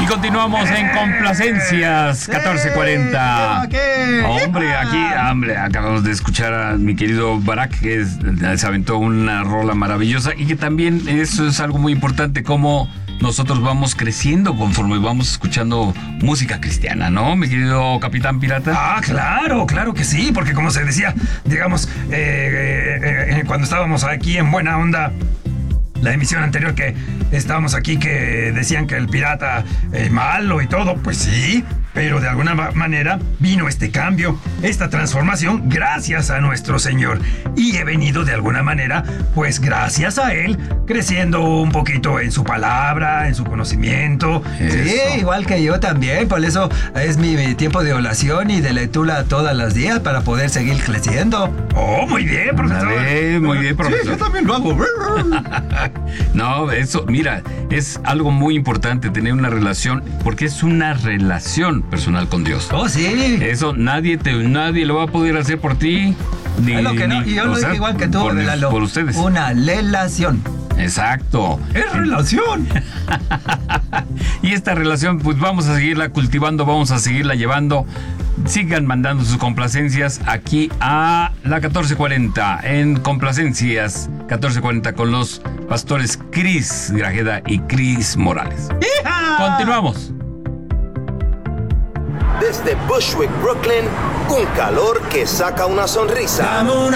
continuamos en Complacencias 1440. Hombre, acabamos de escuchar a mi querido Barak, que se aventó una rola maravillosa y que también eso es algo muy importante, como nosotros vamos creciendo conforme vamos escuchando música cristiana, ¿no, mi querido Capitán Pirata? Ah, claro que sí, porque como se decía, digamos, cuando estábamos aquí en Buena Onda, la emisión anterior que estábamos aquí, que decían que el pirata es malo y todo, pues sí, pero de alguna manera vino este cambio, esta transformación gracias a nuestro Señor. Y he venido de alguna manera, pues gracias a Él, creciendo un poquito en su palabra, en su conocimiento. Sí, igual que yo también, por eso es mi tiempo de oración y de lectura todos los días para poder seguir creciendo. Oh, muy bien, profesor. Muy bien, profesor. Sí, yo también lo hago. No, eso, mira, es algo muy importante tener una relación, porque es una relación personal con Dios. Oh, sí. Eso nadie lo va a poder hacer por ti. Es lo que no, y yo lo dije igual que tú, por ustedes. Una relación. Exacto. Es relación. Y esta relación, pues vamos a seguirla cultivando, vamos a seguirla llevando. Sigan mandando sus complacencias aquí a la 1440, en Complacencias 1440, con los pastores Cris Grajeda y Cris Morales. ¡Hija! Continuamos. Desde Bushwick, Brooklyn, un calor que saca una sonrisa. Dame un